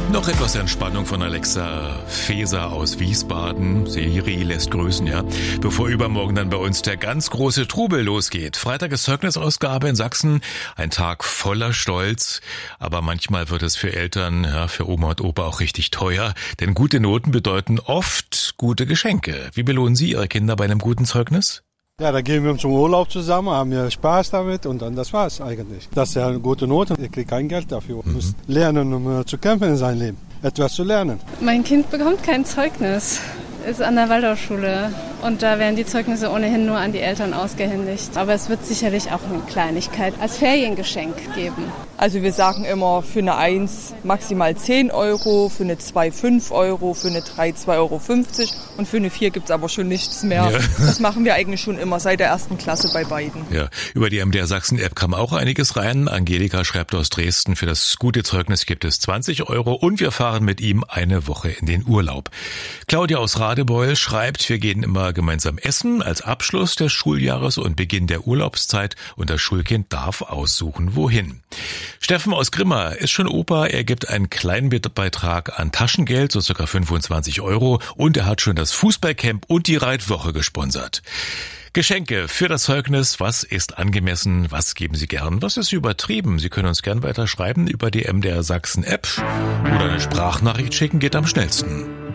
Noch etwas Entspannung von Alexa Faeser aus Wiesbaden. Siri lässt grüßen, ja. Bevor übermorgen dann bei uns der ganz große Trubel losgeht. Freitag ist Zeugnisausgabe in Sachsen. Ein Tag voller Stolz. Aber manchmal wird es für Eltern, ja, für Oma und Opa auch richtig teuer. Denn gute Noten bedeuten oft gute Geschenke. Wie belohnen Sie Ihre Kinder bei einem guten Zeugnis? Ja, da gehen wir zum Urlaub zusammen, haben wir Spaß damit und dann das war's eigentlich. Das ist ja eine gute Note, ich kriege kein Geld dafür. Ich muss lernen, um zu kämpfen in seinem Leben, etwas zu lernen. Mein Kind bekommt kein Zeugnis, ist an der Waldorfschule und da werden die Zeugnisse ohnehin nur an die Eltern ausgehändigt. Aber es wird sicherlich auch eine Kleinigkeit als Feriengeschenk geben. Also wir sagen immer für eine 1 maximal 10 Euro, für eine 2 5 Euro, für eine 3 2,50 Euro und für eine 4 gibt's aber schon nichts mehr. Ja. Das machen wir eigentlich schon immer seit der 1. Klasse bei beiden. Ja, über die MDR Sachsen-App kam auch einiges rein. Angelika schreibt aus Dresden, für das gute Zeugnis gibt es 20 Euro und wir fahren mit ihm eine Woche in den Urlaub. Claudia aus Radebeul schreibt, wir gehen immer gemeinsam essen als Abschluss des Schuljahres und Beginn der Urlaubszeit und das Schulkind darf aussuchen, wohin. Steffen aus Grimma ist schon Opa, er gibt einen kleinen Beitrag an Taschengeld, so ca. 25 Euro und er hat schon das Fußballcamp und die Reitwoche gesponsert. Geschenke für das Zeugnis, was ist angemessen, was geben Sie gern, was ist übertrieben? Sie können uns gern weiter schreiben über die MDR Sachsen App oder eine Sprachnachricht schicken, geht am schnellsten.